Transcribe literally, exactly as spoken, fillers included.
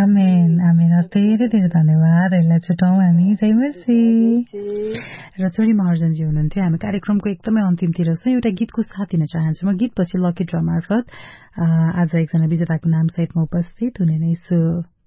आमेन आमेन धेरै धेरै धन्यवाद यसलाई छुटाउँ हामी जय मसी र छोरी महर्जनजी हुनुहुन्थ्यो हामी कार्यक्रमको एकदमै अन्तिमतिर छ एउटा गीतको साथ दिन चाहन्छु म गीतपछि लकी ड्र मार्फत आज एकजना विजेताको नाम सहित म उपस्थित हुने नै छु